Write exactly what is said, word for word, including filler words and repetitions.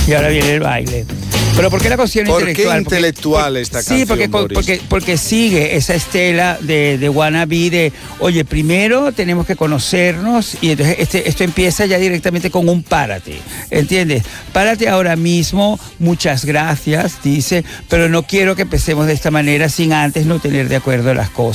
Y ahora viene el baile. Pero ¿por qué la cuestión ¿Por intelectual? qué intelectual porque, esta sí, canción, porque, Boris? porque, porque sigue esa estela de, de wannabe de, oye, primero tenemos que conocernos y entonces este, esto empieza ya directamente con un párate, ¿entiendes? Párate ahora mismo, muchas gracias, dice, pero no quiero que empecemos de esta manera sin antes no tener de acuerdo las cosas.